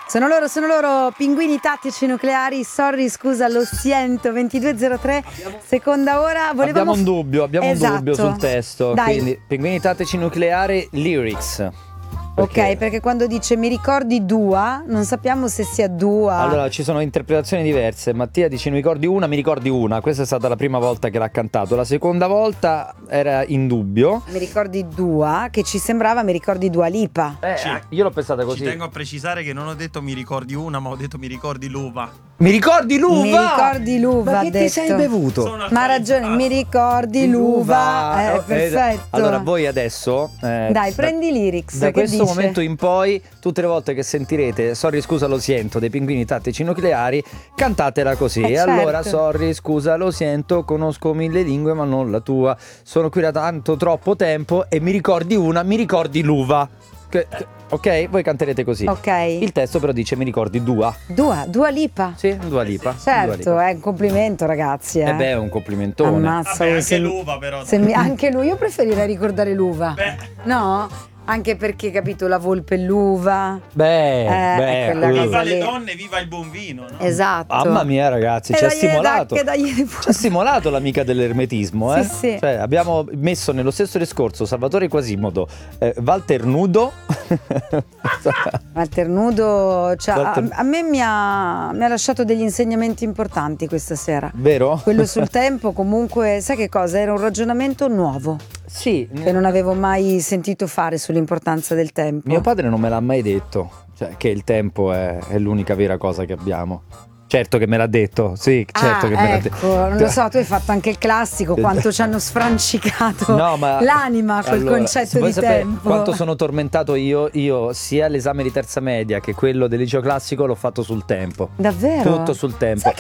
Sono loro, pinguini tattici nucleari, sorry, scusa, lo siento, 22:03, seconda ora. Abbiamo un dubbio sul testo. Dai. Quindi, pinguini tattici nucleari, lyrics. Ok, perché quando dice mi ricordi Dua, non sappiamo se sia Dua. Allora, ci sono interpretazioni diverse. Mattia dice mi ricordi una. Questa è stata la prima volta che l'ha cantato. La seconda volta era in dubbio. Mi ricordi Dua, che ci sembrava mi ricordi Dua Lipa. Io l'ho pensata così. Ci tengo a precisare che non ho detto mi ricordi una, ma ho detto mi ricordi l'uva. Mi ricordi l'uva? Mi ricordi l'uva, Ma ha che detto. ti sei bevuto? Ma ha ragione, mi ricordi l'uva. Perfetto. Allora, voi adesso Dai, prendi lyrics. da che questo dice? momento in poi, tutte le volte che sentirete sorry scusa lo sento dei pinguini tattici nucleari, cantatela così. E certo. allora sorry scusa lo sento, conosco 1000 lingue ma non la tua, sono qui da tanto troppo tempo e mi ricordi l'uva. Ok, voi canterete così. Ok. Il testo però dice mi ricordi Dua. Dua Lipa. Sì, Dua Lipa. Certo, è un complimento, ragazzi. Beh, è un complimentone. Ammazza, Vabbè, anche se- l'uva però. anche lui, io preferirei ricordare l'uva. Beh. No? Anche perché, capito, la volpe e l'uva. Beh, quella cosa Viva lì. le donne, viva il buon vino, no? Esatto. Mamma mia ragazzi, ci ha stimolato. Dai, Ci ha stimolato l'amica dell'ermetismo, Sì, sì. Cioè, abbiamo messo nello stesso discorso Salvatore Quasimodo, Walter Nudo. Walter Nudo, cioè, Walter- a me mi ha lasciato degli insegnamenti importanti questa sera. Vero? Quello sul tempo, comunque, sai che cosa? Era un ragionamento nuovo Sì, che non avevo mai sentito fare sull'importanza del tempo. mio padre non me l'ha mai detto, cioè che il tempo è l'unica vera cosa che abbiamo. Certo che me l'ha detto, sì, certo che me l'ha detto. Ecco, non lo so, tu hai fatto anche il classico, quanto ci hanno sfrancicato No, ma l'anima quel allora, concetto vuoi di sapere tempo. quanto sono tormentato io sia l'esame di terza media che quello del liceo classico l'ho fatto sul tempo. Davvero? Tutto sul tempo. Sai